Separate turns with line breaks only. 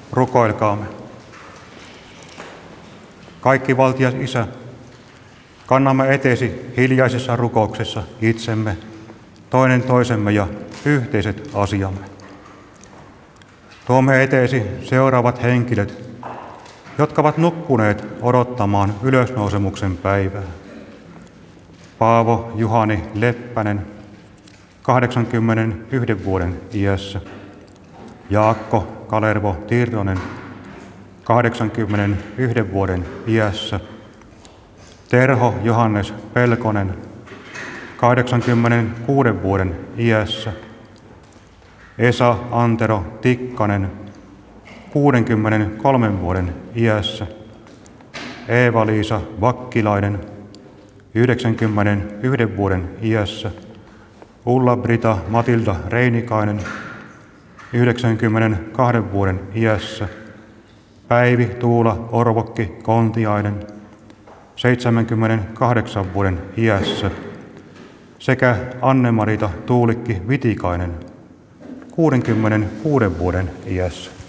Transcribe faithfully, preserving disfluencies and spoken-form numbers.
Rukoilkaamme. Kaikki valtias Isä, kannamme eteesi hiljaisessa rukouksessa itsemme, toinen toisemme ja yhteiset asiamme. Tuomme eteesi seuraavat henkilöt, jotka ovat nukkuneet odottamaan ylösnousemuksen päivää. Paavo Juhani Leppänen, kahdeksankymmentäyksi vuoden iässä. Jaakko Kalervo Tirronen, kahdeksankymmentäyksi vuoden iässä. Terho Johannes Pelkonen, kahdeksankymmentäkuuden vuoden iässä. Esa Antero Tikkanen, kuudenkymmenenkolmen vuoden iässä. Eeva-Liisa Vakkilainen, yhdeksänkymmentäyksi vuoden iässä. Ulla-Brita Matilda Reinikainen, yhdeksänkymmentäkaksi vuoden iässä. Päivi Tuula Orvokki Kontiainen, seitsemänkymmentäkahdeksan vuoden iässä. Sekä Anne-Marita Tuulikki Vitikainen, kuudenkymmenenkuuden vuoden iässä.